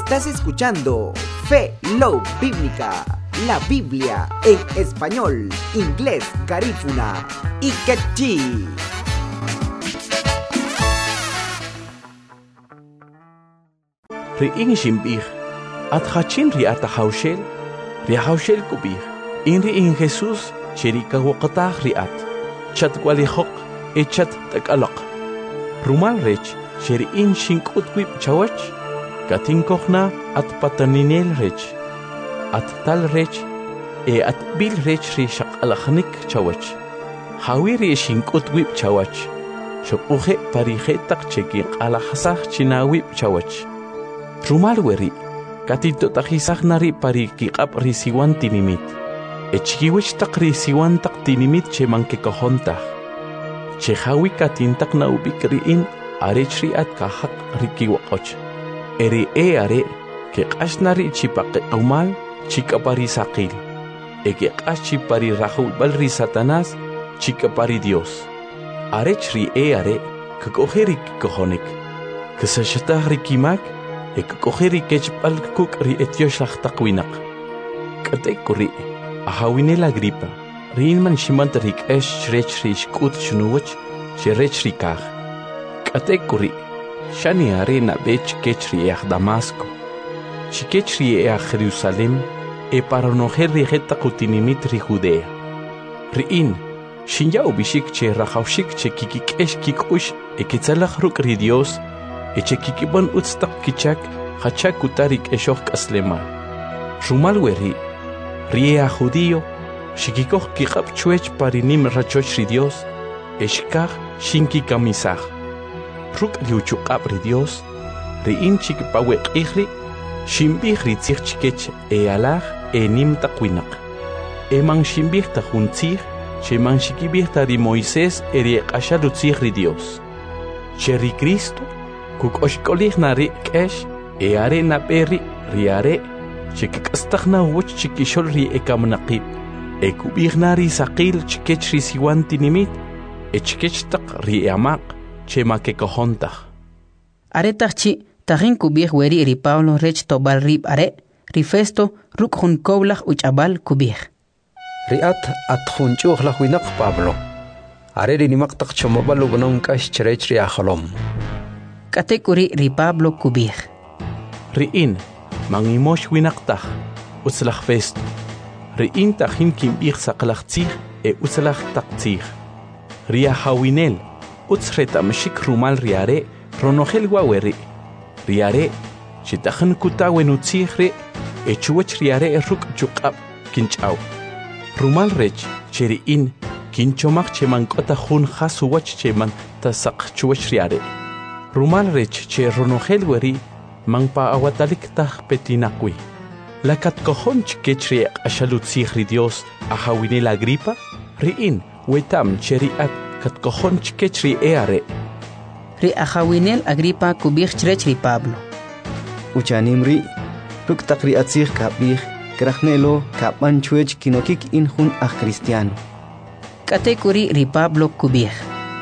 Estás escuchando Fe Love Bíblica, la Biblia en español, inglés, garífuna y quechí. Ri'in shimbih, at hachin ri'ata haushel, ri'haushel kubih, in ri'in Jesús, cherika waqatah ri'at, chat walihok, echat takalak. Rumal rech, cheri'in shinkut wib chawach, katin kohna at pataninel rech, at tal rech, at bil rech ri shakalaknik chawach. Hawiri shinkut wib chawach, shopuje parijetak chekin alahasah chinawib chawach. Rumal weri, katito takisah nari pari kikap risiwan tinimit. Echkiwich tak risiwan tak tinimit che mankekohontah. Che hawi katintak na ubik riin arech riat kahak rikiwakoch. Eri are, kekash nari chipake umal, chika pari sakil. Kekash chipari rahul balri satanas, chika pari Dios. Arech ri are, kakoheri kikohonik. Kesashatah rikimak, Ekkoheri kechpal kuk ri etioshach takwinak. Katekuri, ahawinel Agripa, rinman shimant rik esh shrech rishkut shnuwach, shrech rikach. Katekuri, shani arena bech kechri Damasco. Chikechri Jerusalem, paronoher rijeta kutinimit ri Judea. Rin, shinya ubishik che rachaushik che kikikesh kikush, eketzalach ruk ri Dios, Echekikibon utstak kichak, hachak utarik eshok aslemal. Rumal weri, rie a judío, shikikoh kikap chuech parinim rachoch ri Dios, eshkach shinki kamisach. Ruk riuchukap ri Dios, riin chikipawek ihri, shimbih ritzich chikech alach nim takwinak. Eman shimbih tajuntzich, sheman shikibih tari Moisés eriek ashalutzich ri Dios. Cheri Cristo, Kuk oshkolih nari kesh, are na peri, riare, chikikastachna wuch chikishol ri ekamnaqib, ekubih nari sakil chikech ri siwantinimit, echkechtak ri amak, chemakekohontach. Are tachi, tahin kubih weri ri Pablo rech tobal rib are, ri Festo ruk hun koblach uchabal kubih. Riat at hun chuchlach winak Pablo. Are ri nimaktak chomobal ugnong kash cherech ri acholom. Katekuri ri Pablo kubih. Riin, mangimosh winaktach, uslach Festo. Riin tachin kimbih saklachtzich, uslach taktzich. Ria hawinel, utsreta meshik rumal riare, ronohel waweri. Riare, chitachin kutawenutzich re, chuwech riare ruk chukap, kinchaw. Rumal rech, cheriin, kinchomach chemankota hun hasuwach cheman tasak chuwech riare. Rumal rech che ronohel weri, mangpa awatalik tah petinakwi. Lakat kohon chkechri ashalutzich ri Dios ahawinel Agripa, riin, wetam cheriat kat kohon chkechri are. Ri ahawinel Agripa kubih chrech ri Pablo. Uchanimri, ruk takri atzich kapih, krachnelo kapan chuech kinokik inhun cristiano. Katekuri ri Pablo kubih.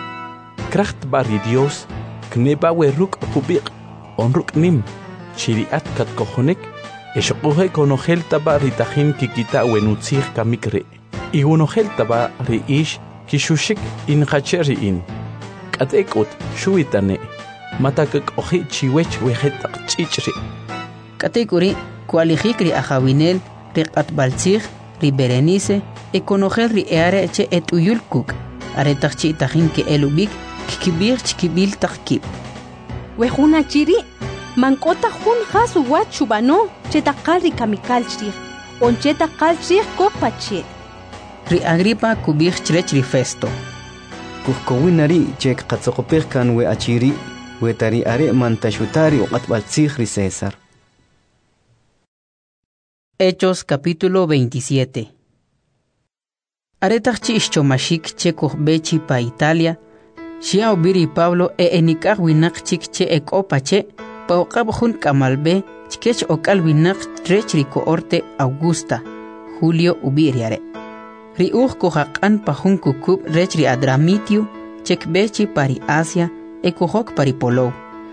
Kracht bari Dios, Kneba we ruk kubik, on ruk nim, chiriat kat kohonek, eshokohe konohel taba ritahin kikita wenutzir kamikre, igunohel taba riish kishushik in hacheri in. Katekot shuitane, matakak ohi chiwech wehetak chichri. Katekuri, kualijik ri ahawinel, rikat baltzich, ri Berenice, konohel ri eare che et uyulkuk, aretak chitahin ke elubik, Kikibir chikibil takip. Wehuna chiri, mankota hun hasu wachubano, chetakal ri kamikal chiri, on chetakal chiri kopache. Ri Agripa kubir chrech ri Festo. Kuhkowinari chek katzokopir kan we achiri, we tari are mantashutari o atbaltzich ri César. Hechos capítulo 27. Aretach chomashik chekuh bechi pa Italia, Shia ubiri Pablo enikah winak chik che ekopache, pauqab hun kamalbe, chikech okal winak trech riko orte Augusta, Julio ubiriare. Riuh kohaqan pahun kukub rech ri Adramitio, chekbechi pari Asia, ekohok pari Polou.